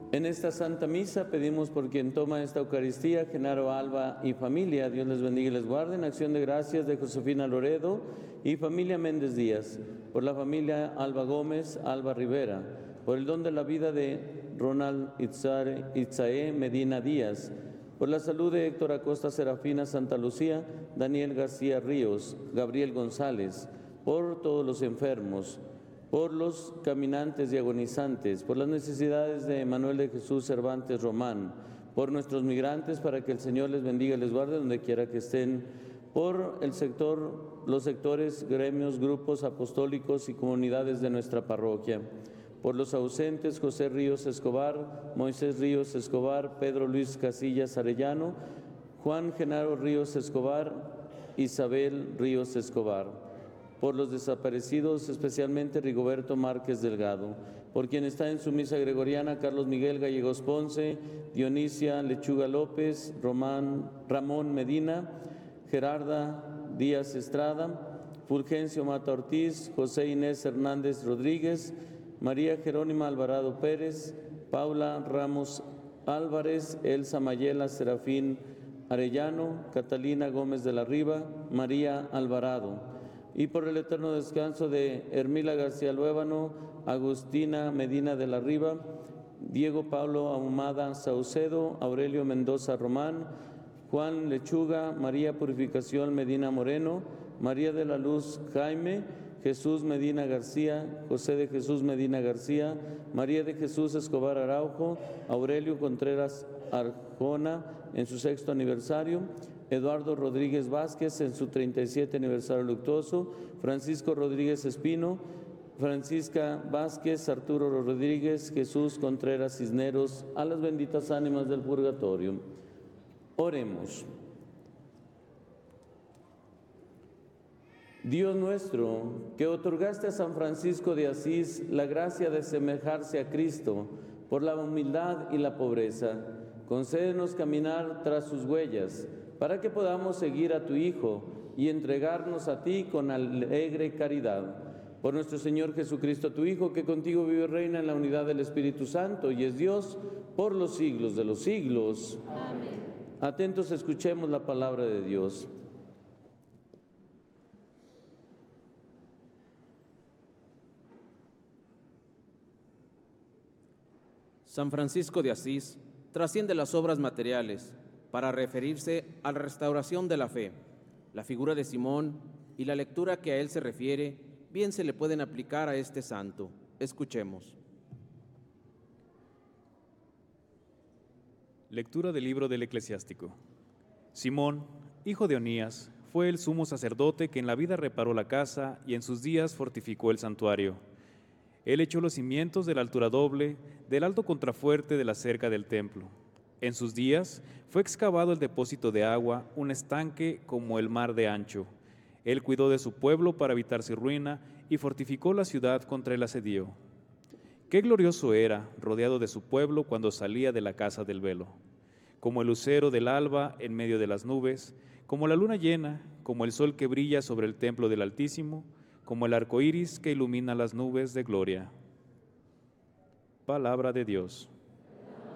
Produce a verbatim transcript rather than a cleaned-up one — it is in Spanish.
En esta Santa Misa pedimos por quien toma esta Eucaristía, Genaro Alba y familia. Dios les bendiga y les guarde. En acción de gracias de Josefina Loredo y familia Méndez Díaz. Por la familia Alba Gómez, Alba Rivera. Por el don de la vida de Ronald Itzare, Itzae Medina Díaz. Por la salud de Héctor Acosta Serafina Santa Lucía, Daniel García Ríos, Gabriel González. Por todos los enfermos. Por los caminantes y agonizantes, por las necesidades de Manuel de Jesús Cervantes Román, por nuestros migrantes, para que el Señor les bendiga y les guarde donde quiera que estén, por el sector, los sectores, gremios, grupos apostólicos y comunidades de nuestra parroquia, por los ausentes José Ríos Escobar, Moisés Ríos Escobar, Pedro Luis Casillas Arellano, Juan Genaro Ríos Escobar, Isabel Ríos Escobar. Por los desaparecidos, especialmente Rigoberto Márquez Delgado, por quien está en su misa gregoriana, Carlos Miguel Gallegos Ponce, Dionisia Lechuga López, Román, Ramón Medina, Gerarda Díaz Estrada, Fulgencio Mata Ortiz, José Inés Hernández Rodríguez, María Jerónima Alvarado Pérez, Paula Ramos Álvarez, Elsa Mayela Serafín Arellano, Catalina Gómez de la Riva, María Alvarado. Y por el eterno descanso de Hermila García Luébano, Agustina Medina de la Riva, Diego Pablo Ahumada Saucedo, Aurelio Mendoza Román, Juan Lechuga, María Purificación Medina Moreno, María de la Luz Jaime, Jesús Medina García, José de Jesús Medina García, María de Jesús Escobar Araujo, Aurelio Contreras Arjona en su sexto aniversario, Eduardo Rodríguez Vázquez en su treinta y siete aniversario luctuoso, Francisco Rodríguez Espino, Francisca Vázquez, Arturo Rodríguez, Jesús Contreras Cisneros, a las benditas ánimas del purgatorio. Oremos. Dios nuestro, que otorgaste a San Francisco de Asís la gracia de asemejarse a Cristo por la humildad y la pobreza, concédenos caminar tras sus huellas, para que podamos seguir a tu Hijo y entregarnos a ti con alegre caridad. Por nuestro Señor Jesucristo, tu Hijo, que contigo vive y reina en la unidad del Espíritu Santo y es Dios por los siglos de los siglos. Amén. Atentos, escuchemos la palabra de Dios. San Francisco de Asís trasciende las obras materiales para referirse a la restauración de la fe. La figura de Simón y la lectura que a él se refiere bien se le pueden aplicar a este santo. Escuchemos. Lectura del libro del Eclesiástico. Simón, hijo de Onías, fue el sumo sacerdote que en la vida reparó la casa y en sus días fortificó el santuario. Él echó los cimientos de la altura doble, del alto contrafuerte de la cerca del templo. En sus días fue excavado el depósito de agua, un estanque como el mar de ancho. Él cuidó de su pueblo para evitar su ruina y fortificó la ciudad contra el asedio. Qué glorioso era, rodeado de su pueblo cuando salía de la casa del velo. Como el lucero del alba en medio de las nubes, como la luna llena, como el sol que brilla sobre el templo del Altísimo, como el arco iris que ilumina las nubes de gloria. Palabra de Dios.